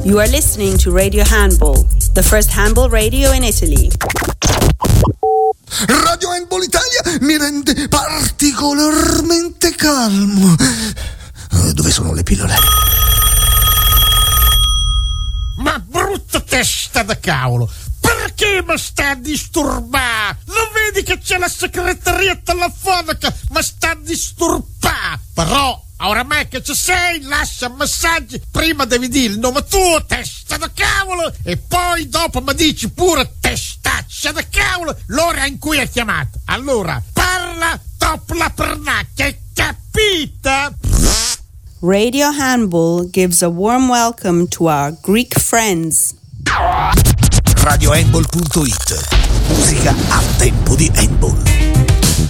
You are listening to Radio Handball, the first handball radio in Italy. Radio Handball Italia mi rende particolarmente calmo. Dove sono le pillole? Ma brutta testa da cavolo! Perché mi sta a disturbare? Non vedi che c'è la segreteria telefonica? Ma sta a disturbare! Però, oramai che ci sei, lascia messaggi. Prima devi dire il nome tuo, testa da cavolo, e poi dopo mi dici pure testaccia da cavolo l'ora in cui hai chiamato. Allora, parla dopo la pernacchia, capita? Radio Handball gives a warm welcome to our Greek friends. RadioHandball.it. Musica a tempo di handball.